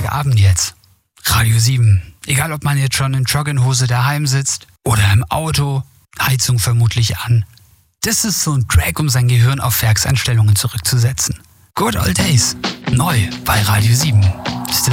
Sonntagabend jetzt. Radio 7. Egal, ob man jetzt schon in Jogginghose daheim sitzt oder im Auto, Heizung vermutlich an. Das ist so ein Track, um sein Gehirn auf Werkseinstellungen zurückzusetzen. Good Old Days. Neu bei Radio 7.